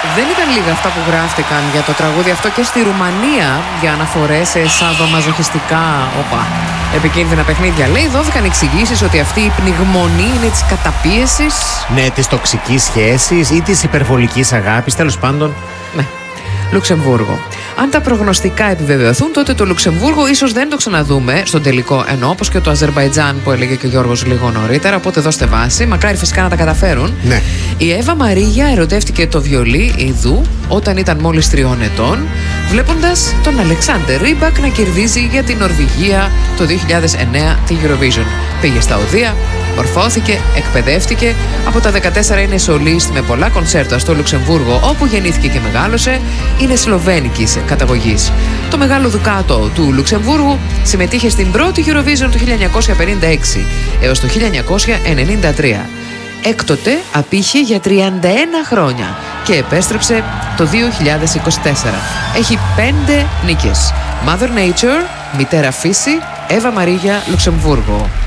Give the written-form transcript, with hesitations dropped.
Δεν ήταν λίγα αυτά που γράφτηκαν για το τραγούδι αυτό και στη Ρουμανία για αναφορές σε σαδομαζοχιστικά επικίνδυνα παιχνίδια. Λέει, δόθηκαν εξηγήσεις ότι αυτή η πνιγμονή είναι της καταπίεσης. Ναι, της τοξικής σχέσης ή της υπερβολικής αγάπης, τέλος πάντων. Ναι. Λουξεμβούργο. Αν τα προγνωστικά επιβεβαιωθούν, τότε το Λουξεμβούργο ίσως δεν το ξαναδούμε στον τελικό, ενώ όπως και το Αζερμπαϊτζάν που έλεγε και ο Γιώργος λίγο νωρίτερα. Οπότε δώστε βάση. Μακάρι φυσικά να τα καταφέρουν. Ναι. Η Εύα Μαρίγια ερωτεύτηκε το βιολί Ιδού όταν ήταν μόλις 3 ετών, βλέποντας τον Αλεξάντερ Ρίμπακ να κερδίζει για την Νορβηγία το 2009 τη Eurovision. Πήγε στα οδεία, μορφώθηκε, εκπαιδεύτηκε. Από τα 14 είναι σολίστ με πολλά κονσέρτα στο Λουξεμβούργο, όπου γεννήθηκε και μεγάλωσε. Είναι σλοβένικης καταγωγής. Το Μεγάλο Δουκάτο του Λουξεμβούργου συμμετείχε στην πρώτη Eurovision του 1956 έως το 1993. Έκτοτε απήχε για 31 χρόνια και επέστρεψε το 2024. Έχει 5 νίκες. Mother Nature, Μητέρα Φύση, Εύα Μαρίγια, Λουξεμβούργο.